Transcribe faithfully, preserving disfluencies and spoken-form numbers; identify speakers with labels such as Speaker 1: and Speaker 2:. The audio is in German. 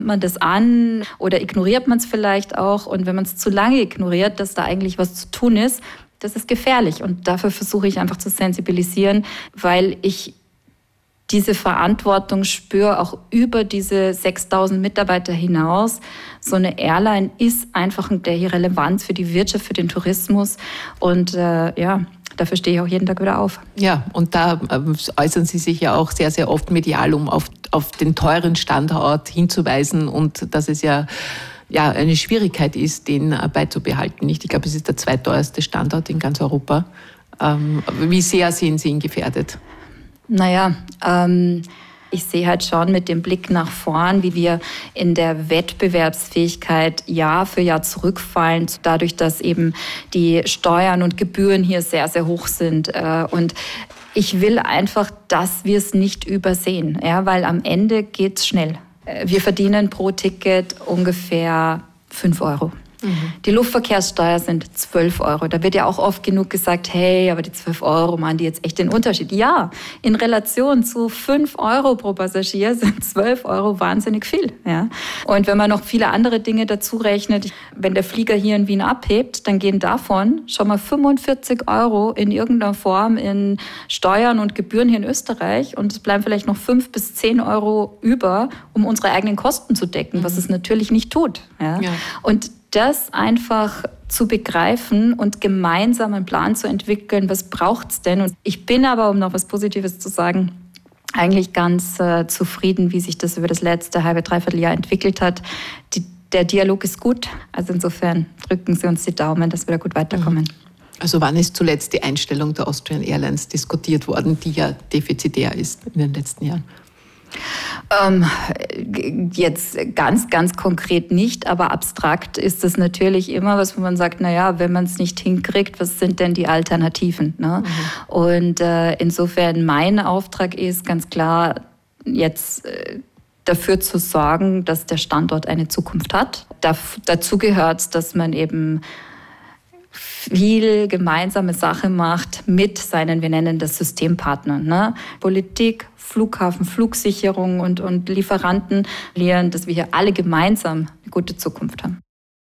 Speaker 1: man das an oder ignoriert man es vielleicht auch? Und wenn man es zu lange ignoriert, dass da eigentlich was zu tun ist, das ist gefährlich. Und dafür versuche ich einfach zu sensibilisieren, weil ich diese Verantwortung spüre, auch über diese sechstausend Mitarbeiter hinaus. So eine Airline ist einfach der Relevanz für die Wirtschaft, für den Tourismus. Und äh, ja, dafür stehe ich auch jeden Tag wieder auf.
Speaker 2: Ja, und da äußern Sie sich ja auch sehr, sehr oft medial, um auf, auf den teuren Standort hinzuweisen und dass es ja, ja eine Schwierigkeit ist, den beizubehalten. Ich glaube, es ist der zweiteuerste Standort in ganz Europa. Ähm, wie sehr sehen Sie ihn gefährdet?
Speaker 1: Naja, ähm, ich sehe halt schon mit dem Blick nach vorn, wie wir in der Wettbewerbsfähigkeit Jahr für Jahr zurückfallen, dadurch, dass eben die Steuern und Gebühren hier sehr, sehr hoch sind. Und ich will einfach, dass wir es nicht übersehen, ja, weil am Ende geht es schnell. Wir verdienen pro Ticket ungefähr fünf Euro. Mhm. Die Luftverkehrssteuer sind zwölf Euro. Da wird ja auch oft genug gesagt, hey, aber die zwölf Euro machen die jetzt echt den Unterschied. Ja, in Relation zu fünf Euro pro Passagier sind zwölf Euro wahnsinnig viel. Ja. Und wenn man noch viele andere Dinge dazu rechnet, wenn der Flieger hier in Wien abhebt, dann gehen davon schon mal fünfundvierzig Euro in irgendeiner Form in Steuern und Gebühren hier in Österreich. Und es bleiben vielleicht noch fünf bis zehn Euro über, um unsere eigenen Kosten zu decken, mhm. was es natürlich nicht tut. Ja. Ja. Und das einfach zu begreifen und gemeinsam einen Plan zu entwickeln, was braucht es denn? Und ich bin aber, um noch was Positives zu sagen, eigentlich ganz äh, zufrieden, wie sich das über das letzte halbe, dreiviertel Jahr entwickelt hat. Die, der Dialog ist gut, also insofern drücken Sie uns die Daumen, dass wir da gut weiterkommen.
Speaker 2: Also wann ist zuletzt die Einstellung der Austrian Airlines diskutiert worden, die ja defizitär ist in den letzten Jahren?
Speaker 1: Ähm, jetzt ganz, ganz konkret nicht, aber abstrakt ist es natürlich immer was, wo man sagt, naja, wenn man es nicht hinkriegt, was sind denn die Alternativen? Ne? Mhm. Und äh, insofern mein Auftrag ist ganz klar, jetzt äh, dafür zu sorgen, dass der Standort eine Zukunft hat. Da, dazu gehört, dass man eben viel gemeinsame Sache macht mit seinen, wir nennen das Systempartnern, ne? Politik, Flughafen, Flugsicherung und, und Lieferanten, dass wir hier alle gemeinsam eine gute Zukunft haben.